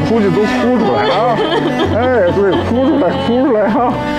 出去都哭出来啊！哎，对，哭出来，哭出来哈！